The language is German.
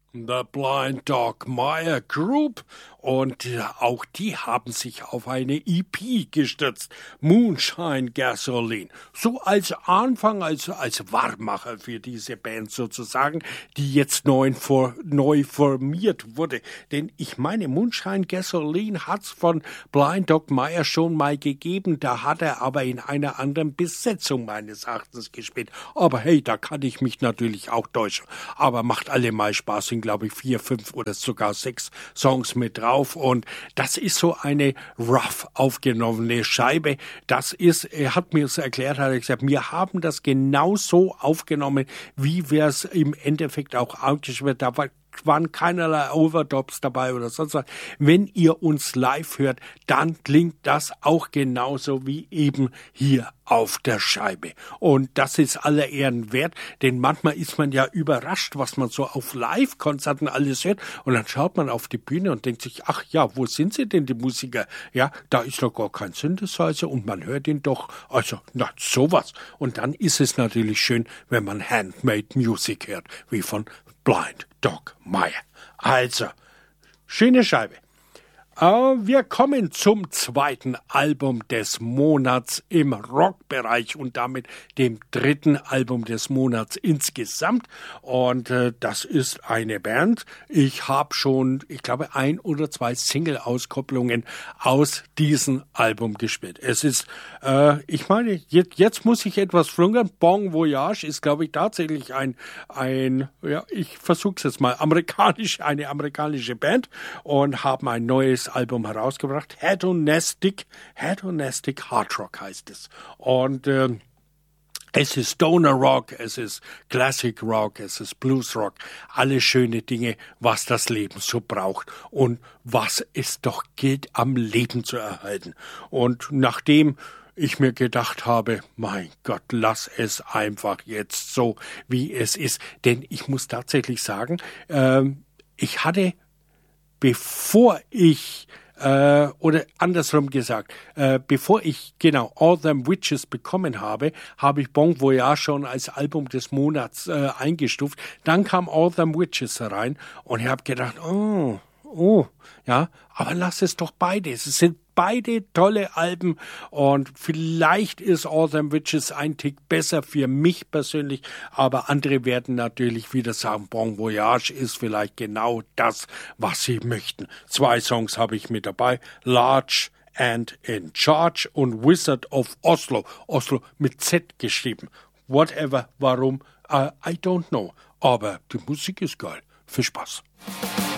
The Blind Dog Meyer Group, und auch die haben sich auf eine EP gestürzt, Moonshine Gasoline, so als Anfang, als Warmmacher für diese Band sozusagen, die jetzt neu formiert wurde. Denn ich meine, Moonshine Gasoline hat's von Blind Dog Meyer schon mal gegeben, da hat er aber in einer anderen Besetzung meines Erachtens gespielt. Aber hey, da kann ich mich natürlich auch täuschen. Aber macht allemal Spaß, sind glaube ich 4, 5 oder sogar 6 Songs mit drauf, und das ist so eine rough aufgenommene Scheibe. Das ist, er hat mir es erklärt, hat er gesagt, wir haben das genauso aufgenommen, wie wir es im Endeffekt auch ausgespielt wird. Da waren keinerlei Overdubs dabei oder sonst was. Wenn ihr uns live hört, dann klingt das auch genauso wie eben hier auf der Scheibe. Und das ist aller Ehren wert, denn manchmal ist man ja überrascht, was man so auf Live-Konzerten alles hört, und dann schaut man auf die Bühne und denkt sich, ach ja, wo sind sie denn, die Musiker? Ja, da ist doch gar kein Synthesizer und man hört ihn doch, also, na, sowas. Und dann ist es natürlich schön, wenn man Handmade Music hört, wie von Blind Dog Meyer. Also, schöne Scheibe. Wir kommen zum zweiten Album des Monats im Rockbereich und damit dem dritten Album des Monats insgesamt. Und das ist eine Band. Ich habe schon, ich glaube, 1 oder 2 Single-Auskopplungen aus diesem Album gespielt. Es ist, ich meine, jetzt muss ich etwas flunkern. Bon Voyage ist, glaube ich, tatsächlich ja, ich versuche es jetzt mal, eine amerikanische Band, und haben ein neues Album herausgebracht. Hedonistic Hard Rock heißt es. Und es ist Stoner Rock, es ist Classic Rock, es ist Blues Rock. Alle schöne Dinge, was das Leben so braucht und was es doch gilt, am Leben zu erhalten. Und nachdem ich mir gedacht habe, mein Gott, lass es einfach jetzt so, wie es ist. Denn ich muss tatsächlich sagen, ich hatte, bevor ich oder andersrum gesagt, bevor ich genau All Them Witches bekommen habe, habe ich Bon Voyage schon als Album des Monats eingestuft. Dann kam All Them Witches herein und ich habe gedacht, ja, aber lass es doch beide. Es sind beide tolle Alben, und vielleicht ist All Them Witches ein Tick besser für mich persönlich, aber andere werden natürlich wieder sagen, Bon Voyage ist vielleicht genau das, was sie möchten. 2 Songs habe ich mit dabei, Large and in Charge und Wizard of Oslo. Oslo mit Z geschrieben. Whatever, warum, I don't know. Aber die Musik ist geil. Viel Spaß.